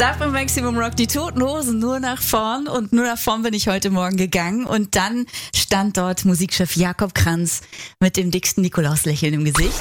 Star FM Maximum Rock, die Toten Hosen, nur nach vorn. Und nur nach vorn bin ich heute Morgen gegangen. Und dann stand dort Musikchef Jakob Kranz mit dem dicksten Nikolauslächeln im Gesicht.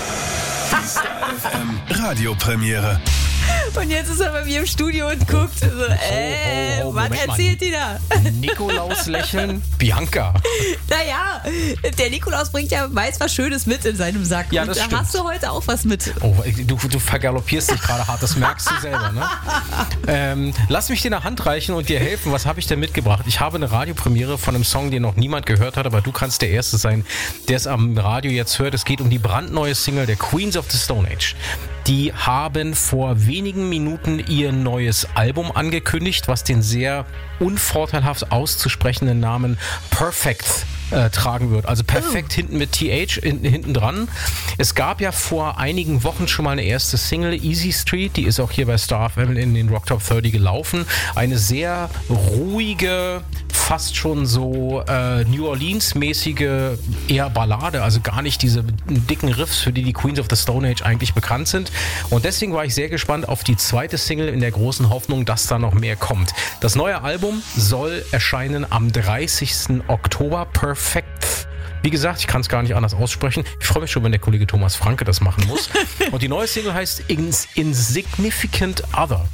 Radiopremiere. Und jetzt ist er bei mir im Studio und guckt so, was erzählt die da? Nikolaus lächeln, Bianca. Naja, der Nikolaus bringt ja meist was Schönes mit in seinem Sack. Ja, und das da stimmt. hast du heute auch was mit. Oh, du vergaloppierst dich gerade hart, das merkst du selber, ne? Lass mich dir eine Hand reichen und dir helfen. Was habe ich denn mitgebracht? Ich habe eine Radiopremiere von einem Song, den noch niemand gehört hat, aber du kannst der Erste sein, der es am Radio jetzt hört. Es geht um die brandneue Single der Queens of the Stone Age. Die haben vor wenigen Minuten ihr neues Album angekündigt, was den sehr unvorteilhaft auszusprechenden Namen Perfect tragen wird. Also perfekt hinten mit TH hinten dran. Es gab ja vor einigen Wochen schon mal eine erste Single, Easy Street, die ist auch hier bei Star FM in den Rock Top 30 gelaufen. Eine sehr ruhige, fast schon so New Orleans-mäßige eher Ballade, also gar nicht diese dicken Riffs, für die Queens of the Stone Age eigentlich bekannt sind. Und deswegen war ich sehr gespannt auf die zweite Single in der großen Hoffnung, dass da noch mehr kommt. Das neue Album soll erscheinen am 30. Oktober. Perfect. Wie gesagt, ich kann es gar nicht anders aussprechen. Ich freue mich schon, wenn der Kollege Thomas Franke das machen muss. Und die neue Single heißt Insignificant Other.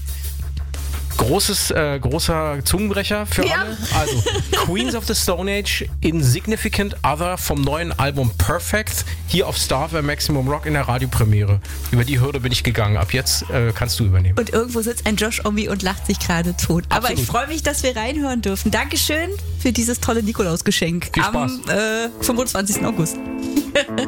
Großer Zungenbrecher für alle. Also Queens of the Stone Age, Insignificant Other vom neuen Album Perfect, hier auf Star FM Maximum Rock in der Radiopremiere. Über die Hürde bin ich gegangen. Ab jetzt kannst du übernehmen. Und irgendwo sitzt ein Josh Omi und lacht sich gerade tot. Aber Absolut. ich freue mich, dass wir reinhören dürfen. Dankeschön für dieses tolle Nikolausgeschenk Viel Spaß. am 25. August.